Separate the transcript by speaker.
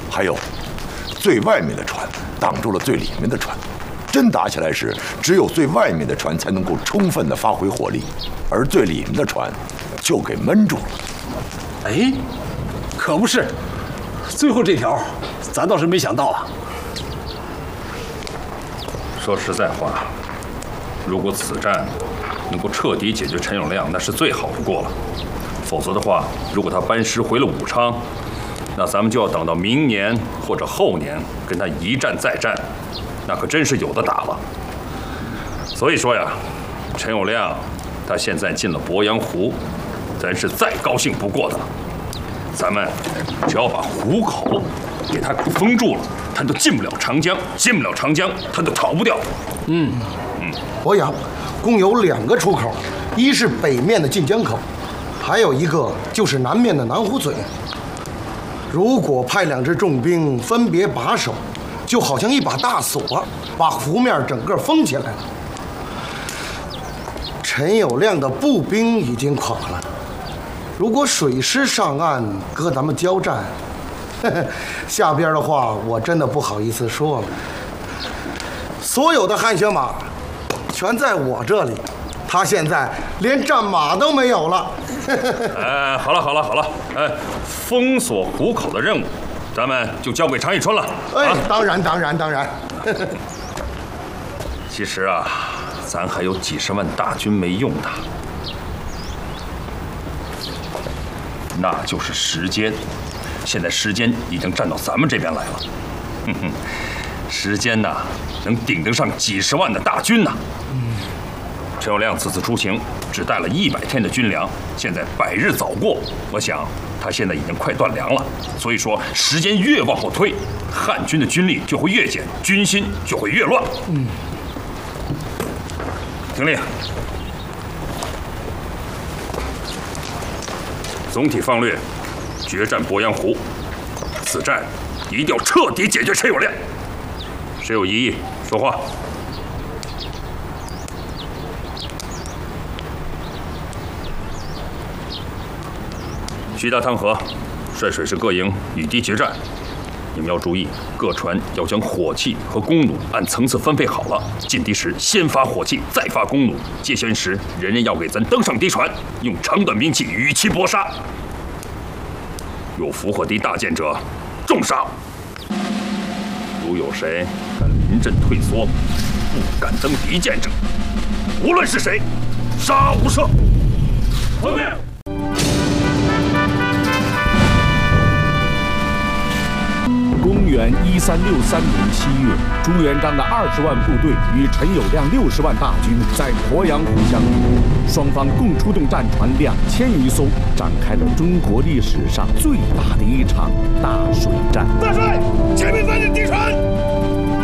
Speaker 1: 还有，最外面的船挡住了最里面的船，真打起来时，只有最外面的船才能够充分的发挥火力，而最里面的船就给闷住了。
Speaker 2: 哎，可不是，最后这条，咱倒是没想到啊。
Speaker 3: 说实在话，如果此战能够彻底解决陈友谅，那是最好不过了。否则的话，如果他班师回了武昌，那咱们就要等到明年或者后年跟他一战再战，那可真是有的打了。所以说呀，陈友谅他现在进了鄱阳湖，咱是再高兴不过的了。咱们只要把湖口给他封住了，他就进不了长江，进不了长江，他就逃不掉。
Speaker 4: 鄱阳共有2个出口，一是北面的晋江口，还有一个就是南面的南湖嘴。如果派2支重兵分别把守，就好像一把大锁，把湖面整个封起来了。陈友谅的步兵已经垮了，如果水师上岸和咱们交战，下边的话我真的不好意思说了。所有的汗血马全在我这里，他现在连战马都没有了。
Speaker 3: 好了，封锁湖口的任务，咱们就交给常遇春了。
Speaker 4: 当然。
Speaker 3: 其实啊，咱还有几十万大军没用的，那就是时间。现在时间已经站到咱们这边来了，时间呐，能顶得上几十万的大军呐。陈友谅此次出行只带了100天的军粮，现在100日早过，我想他现在已经快断粮了。所以说，时间越往后推，汉军的军力就会越减，军心就会越乱。听令，总体方略，决战鄱阳湖。此战一定要彻底解决陈友谅。谁有异议说话？徐达、汤和率水师各营与敌决战。你们要注意，各船要将火器和弓弩按层次分配好了。进敌时先发火器，再发弓弩。接舷时，人人要给咱登上敌船，用长短兵器与其搏杀。有俘获敌大舰者，重杀。如有谁敢临阵退缩，不敢登敌舰者，无论是谁，杀无赦。遵命。
Speaker 5: 公元1363年7月，朱元璋的20万部队与陈友谅60万大军在鄱阳湖相遇，双方共出动战船2000余艘，展开了中国历史上最大的一场大水战。
Speaker 2: 大帅，前面发现敌船！